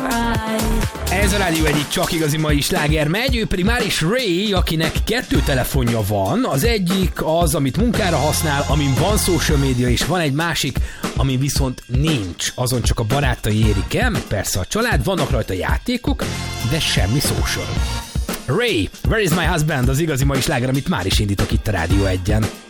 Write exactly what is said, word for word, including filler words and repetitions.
Ez a rádió egyik csak igazi mai sláger megy, ő pedig már is Ray, akinek kettő telefonja van. Az egyik az, amit munkára használ, amin van social media, és van egy másik, amin viszont nincs. Azon csak a barátai érik el, meg persze a család, vannak rajta játékok, de semmi social. Ray, Where is my husband? Az igazi mai sláger, amit már is indítok itt a Rádió egyen.